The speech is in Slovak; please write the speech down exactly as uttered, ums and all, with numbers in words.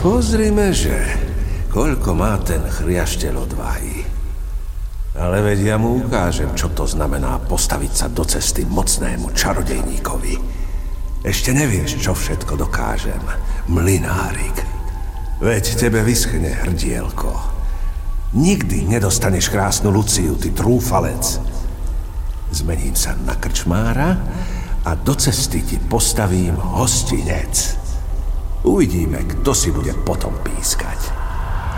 Pozrime, že koľko má ten chriašteľ odvahy. Ale veď ja mu ukážem, čo to znamená postaviť sa do cesty mocnému čarodejníkovi. Ešte nevieš, čo všetko dokážem, mlynárik. Veď tebe vyschne hrdielko. Nikdy nedostaneš krásnu Luciu, ty trúfalec. Zmením sa na krčmára a do cesty ti postavím hostinec. Uvidíme, kto si bude potom pískať.